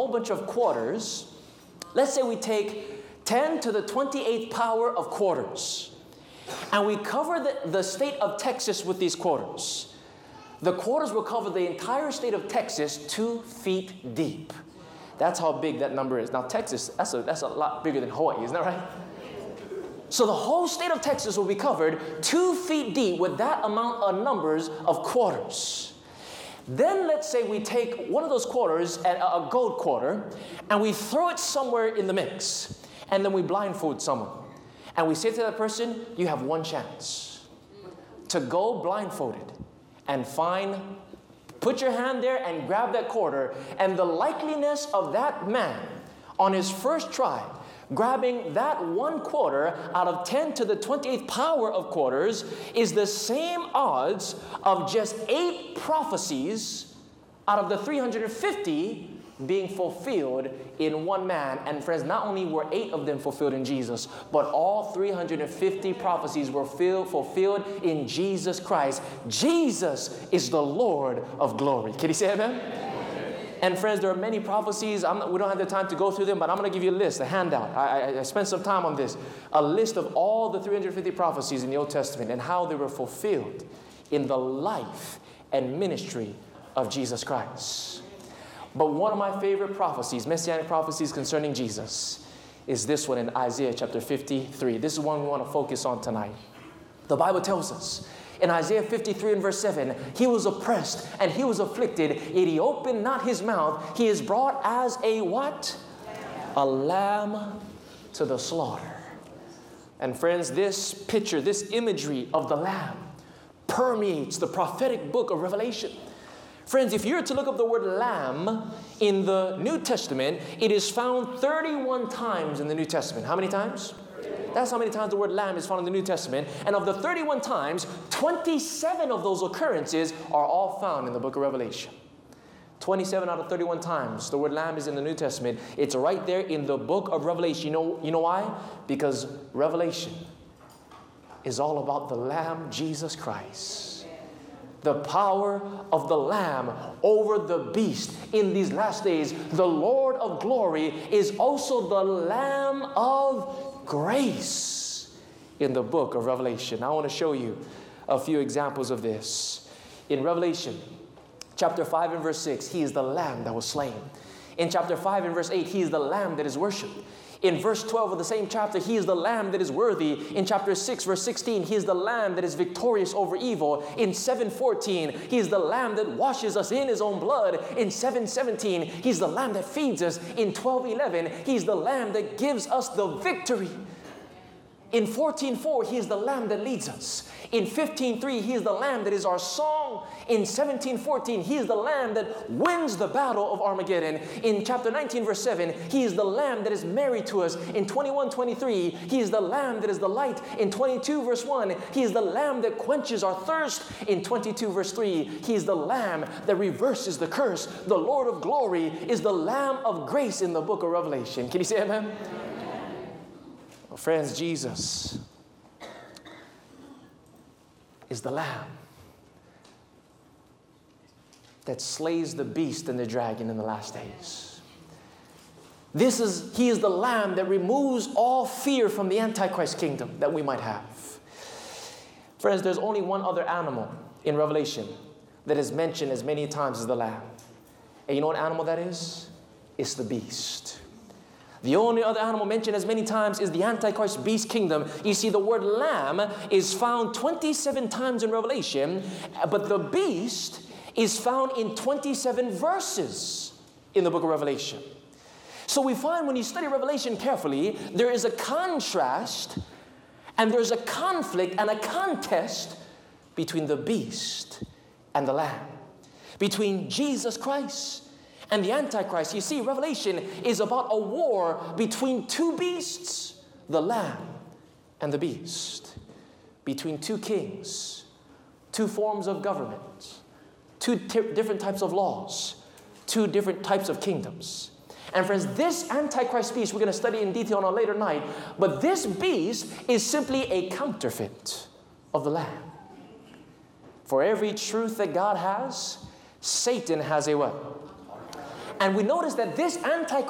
whole bunch of quarters. Let's say we take 10 to the 28th power of quarters, and we cover the state of Texas with these quarters. The quarters will cover the entire state of Texas 2 feet deep. That's how big that number is. Now, Texas, that's a lot bigger than Hawaii, isn't that right? So the whole state of Texas will be covered 2 feet deep with that amount of numbers of quarters. Then let's say we take one of those quarters, a gold quarter, and we throw it somewhere in the mix. And then we blindfold someone. And we say to that person, you have one chance to go blindfolded and put your hand there and grab that quarter. And the likeliness of that man on his first try, grabbing that one quarter out of 10 to the 28th power of quarters, is the same odds of just 8 prophecies out of the 350 being fulfilled in one man. And friends, not only were 8 of them fulfilled in Jesus, but all 350 prophecies were fulfilled in Jesus Christ. Jesus is the Lord of glory. Can you say amen? And friends, there are many prophecies. We don't have the time to go through them, but I'm going to give you a list, a handout. I spent some time on this. A list of all the 350 prophecies in the Old Testament and how they were fulfilled in the life and ministry of Jesus Christ. But one of my favorite prophecies, messianic prophecies concerning Jesus, is this one in Isaiah chapter 53. This is one we want to focus on tonight. The Bible tells us in Isaiah 53 and verse 7, he was oppressed and he was afflicted, yet he opened not his mouth. He is brought as a what? A lamb to the slaughter. And friends, this picture, this imagery of the lamb permeates the prophetic book of Revelation. Friends, if you were to look up the word lamb in the New Testament, it is found 31 times in the New Testament. How many times? That's how many times the word lamb is found in the New Testament. And of the 31 times, 27 of those occurrences are all found in the book of Revelation. 27 out of 31 times the word lamb is in the New Testament. It's right there in the book of Revelation. You know why? Because Revelation is all about the Lamb, Jesus Christ. The power of the Lamb over the beast in these last days. The Lord of glory is also the Lamb of grace in the book of Revelation. I want to show you a few examples of this. In Revelation chapter 5 and verse 6, he is the Lamb that was slain. In chapter 5 and verse 8, he is the Lamb that is worshipped. In verse 12 of the same chapter, he is the Lamb that is worthy. In chapter 6, verse 16, he is the Lamb that is victorious over evil. In 7:14, he is the Lamb that washes us in his own blood. In 7:17, he's the Lamb that feeds us. In 12:11, he's the Lamb that gives us the victory. In 14:4, he is the Lamb that leads us. In 15:3, he is the Lamb that is our song. In 17:14, he is the Lamb that wins the battle of Armageddon. In chapter 19, verse 7, he is the Lamb that is married to us. In 21:23, he is the Lamb that is the light. In 22, verse 1, he is the Lamb that quenches our thirst. In 22, verse 3, he is the Lamb that reverses the curse. The Lord of glory is the Lamb of grace in the book of Revelation. Can you say amen? Well, friends, Jesus is the Lamb that slays the beast and the dragon in the last days. He is the Lamb that removes all fear from the Antichrist kingdom that we might have. Friends, there's only one other animal in Revelation that is mentioned as many times as the Lamb. And you know what animal that is? It's the beast. The only other animal mentioned as many times is the Antichrist beast kingdom. You see, the word lamb is found 27 times in Revelation, but the beast is found in 27 verses in the book of Revelation. So we find when you study Revelation carefully, there is a contrast and there's a conflict and a contest between the beast and the lamb, between Jesus Christ and the Antichrist. You see, Revelation is about a war between two beasts, the Lamb and the beast, between two kings, two forms of government, two different types of laws, two different types of kingdoms. And friends, this Antichrist beast we're going to study in detail on a later night, but this beast is simply a counterfeit of the Lamb. For every truth that God has, Satan has a what? And we notice that this